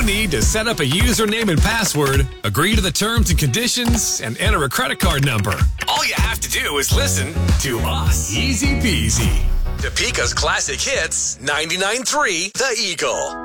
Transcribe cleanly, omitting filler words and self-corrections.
need to set up a username and password, agree to the terms and conditions, and enter a credit card number. All you have to do is listen to us. Easy peasy. Topeka's classic hits, 99.3 The Eagle.